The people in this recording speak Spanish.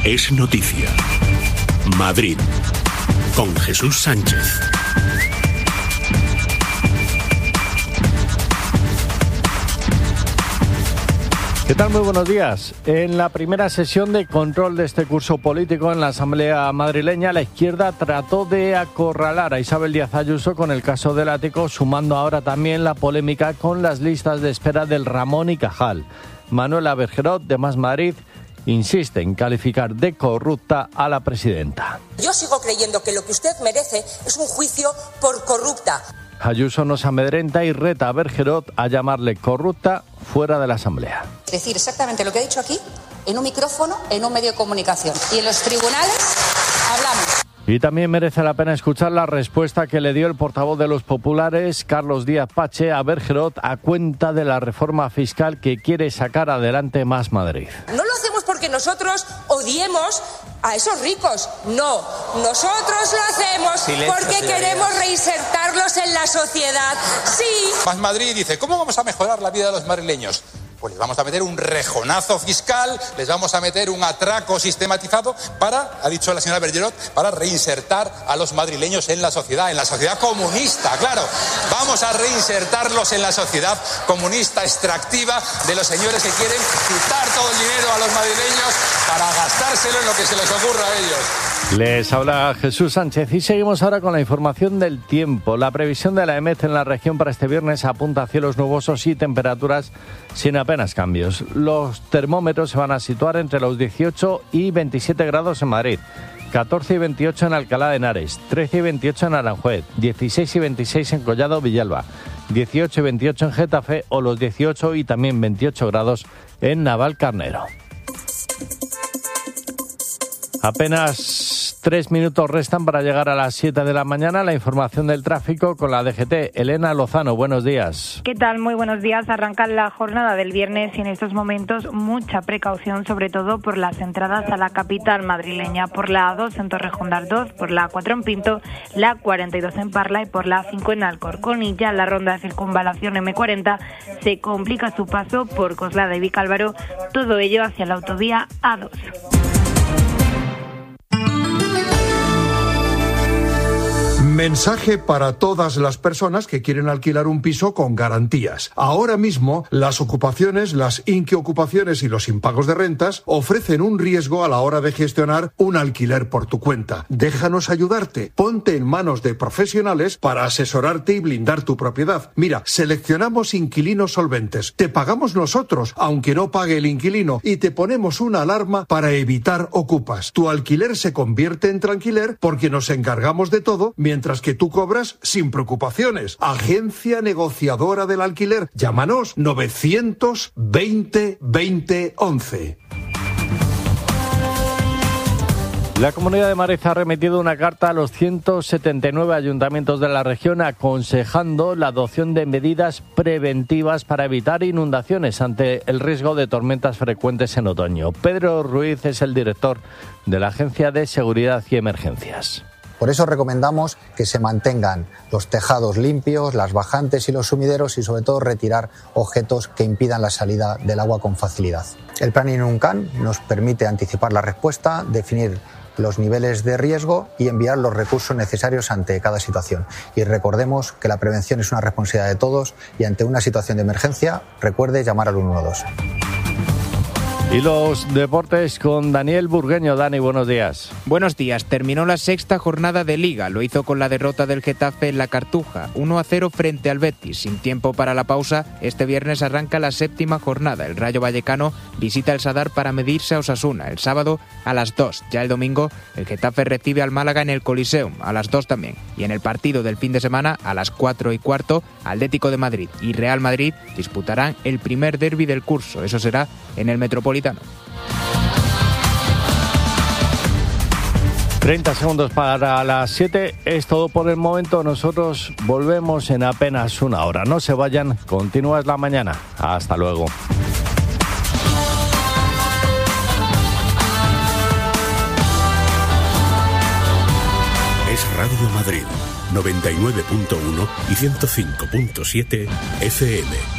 Es noticia. Madrid, con Jesús Sánchez. ¿Qué tal? Muy buenos días. En la primera sesión de control de este curso político en la Asamblea madrileña, la izquierda trató de acorralar a Isabel Díaz Ayuso con el caso del ático, sumando ahora también la polémica con las listas de espera del Ramón y Cajal. Manuela Bergerot, de Más Madrid, insiste en calificar de corrupta a la presidenta. Yo sigo creyendo que lo que usted merece es un juicio por corrupta. Ayuso nos amedrenta y reta a Bergerot a llamarle corrupta fuera de la Asamblea. Decir exactamente lo que ha dicho aquí, en un micrófono, en un medio de comunicación. Y en los tribunales hablamos. Y también merece la pena escuchar la respuesta que le dio el portavoz de los populares, Carlos Díaz Pache, a Bergerot a cuenta de la reforma fiscal que quiere sacar adelante Más Madrid. No lo hacemos porque nosotros odiemos a esos ricos. No, nosotros lo hacemos porque queremos reinsertarlos en la sociedad. Sí. Más Madrid dice, ¿cómo vamos a mejorar la vida de los madrileños? Pues les vamos a meter un rejonazo fiscal, les vamos a meter un atraco sistematizado para, ha dicho la señora Bergerot, para reinsertar a los madrileños en la sociedad comunista, claro. Vamos a reinsertarlos en la sociedad comunista extractiva de los señores que quieren quitar todo el dinero a los madrileños para gastárselo en lo que se les ocurra a ellos. Les habla Jesús Sánchez y seguimos ahora con la información del tiempo. La previsión de la EMET en la región para este viernes apunta a cielos nubosos y temperaturas sin apenas cambios. Los termómetros se van a situar entre los 18 y 27 grados en Madrid, 14 y 28 en Alcalá de Henares, 13 y 28 en Aranjuez, 16 y 26 en Collado Villalba, 18 y 28 en Getafe o los 18 y también 28 grados en Navalcarnero. Apenas 3 minutos restan para llegar a las 7 de la mañana. La información del tráfico con la DGT. Elena Lozano, buenos días. ¿Qué tal? Muy buenos días. Arranca la jornada del viernes y en estos momentos mucha precaución, sobre todo por las entradas a la capital madrileña, por la A2 en Torrejón de Ardoz, por la A4 en Pinto, la 42 en Parla y por la A5 en Alcorcón. Y ya la ronda de circunvalación M40 se complica su paso por Coslada y Vicálvaro, todo ello hacia la autovía A2. Mensaje para todas las personas que quieren alquilar un piso con garantías. Ahora mismo, las ocupaciones, las inquiocupaciones y los impagos de rentas ofrecen un riesgo a la hora de gestionar un alquiler por tu cuenta. Déjanos ayudarte. Ponte en manos de profesionales para asesorarte y blindar tu propiedad. Mira, seleccionamos inquilinos solventes. Te pagamos nosotros, aunque no pague el inquilino, y te ponemos una alarma para evitar ocupas. Tu alquiler se convierte en tranquiler porque nos encargamos de todo, mientras que tú cobras sin preocupaciones. Agencia negociadora del alquiler. Llámanos 920 20 11. La Comunidad de Madrid ha remitido una carta a los 179 ayuntamientos de la región aconsejando la adopción de medidas preventivas para evitar inundaciones ante el riesgo de tormentas frecuentes en otoño. Pedro Ruiz es el director de la Agencia de Seguridad y Emergencias. Por eso recomendamos que se mantengan los tejados limpios, las bajantes y los sumideros y sobre todo retirar objetos que impidan la salida del agua con facilidad. El plan INUNCAN nos permite anticipar la respuesta, definir los niveles de riesgo y enviar los recursos necesarios ante cada situación. Y recordemos que la prevención es una responsabilidad de todos y ante una situación de emergencia, recuerde llamar al 112. Y los deportes con Daniel Burgueño. Dani, buenos días. Buenos días. Terminó la sexta jornada de Liga. Lo hizo con la derrota del Getafe en la Cartuja, 1-0 frente al Betis. Sin tiempo para la pausa, este viernes arranca la séptima jornada. El Rayo Vallecano visita el Sadar para medirse a Osasuna. El sábado a las 2. Ya el domingo, el Getafe recibe al Málaga en el Coliseum, a las 2 también. Y en el partido del fin de semana, a las 4:15, Atlético de Madrid y Real Madrid disputarán el primer derbi del curso. Eso será en el Metropolitano. 30 segundos para las 7. Es todo por el momento. Nosotros volvemos en apenas una hora. No se vayan. Continúa la mañana. Hasta luego. Es Radio Madrid, 99.1 y 105.7 FM.